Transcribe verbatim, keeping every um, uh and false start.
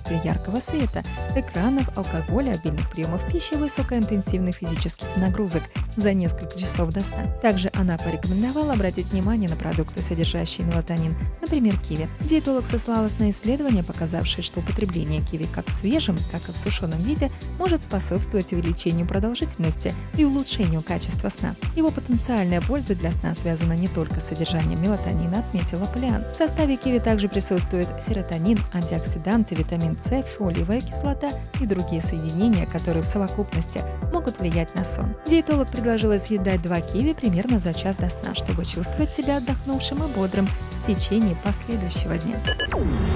отсутствие яркого света, экранов, алкоголя, обильных приемов пищи и высокоинтенсивных физических нагрузок за несколько часов до сна. Также она порекомендовала обратить внимание на продукты, содержащие мелатонин, например, киви. Диетолог сослалась на исследования, показавшие, что употребление киви как в свежем, так и в сушеном виде может способствовать увеличению продолжительности и улучшению качества сна. Его потенциальная польза для сна связана не только с содержанием мелатонина, отметила Полиан. В составе киви также присутствует серотонин, антиоксиданты, витамин С, фолиевая кислота и другие соединения, которые в совокупности могут влиять на сон. Диетолог предложила съедать два киви примерно за час до сна, чтобы чувствовать себя отдохнувшим и бодрым в течение последующего дня.